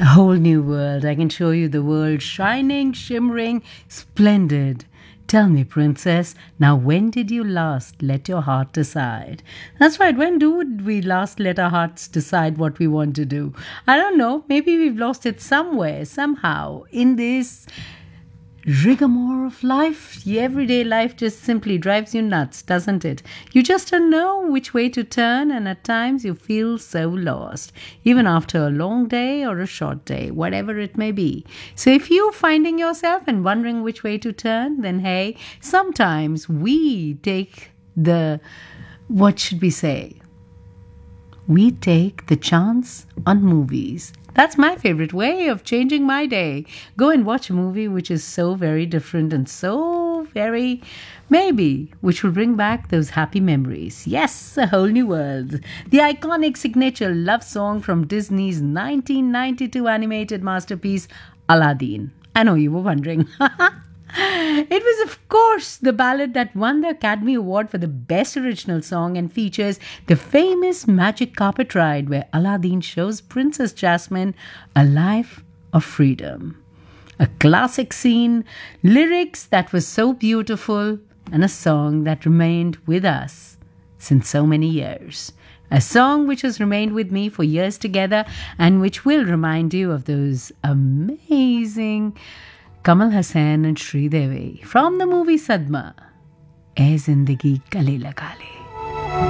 A whole new world. I can show you the world shining, shimmering, splendid. Tell me, princess, now when did you last let your heart decide? That's right, when do we last let our hearts decide what we want to do? I don't know, maybe we've lost it somewhere, somehow, in this rigmarole of life. Everyday life just simply drives you nuts, doesn't it? You just don't know which way to turn, and at times you feel so lost, even after a long day or a short day, whatever it may be. So if you're finding yourself and wondering which way to turn, then hey, sometimes we take what should we say? We take the chance on movies. That's my favorite way of changing my day. Go and watch a movie which is so very different and so very, maybe, which will bring back those happy memories. Yes, a whole new world. The iconic signature love song from Disney's 1992 animated masterpiece, Aladdin. I know you were wondering. It was, of course, the ballad that won the Academy Award for the Best Original Song and features the famous magic carpet ride where Aladdin shows Princess Jasmine a life of freedom. A classic scene, lyrics that were so beautiful, and a song that remained with us since so many years. A song which has remained with me for years together and which will remind you of those amazing Kamal Hassan and Sridevi from the movie Sadma. "Ae Zindagi Gale Lagale."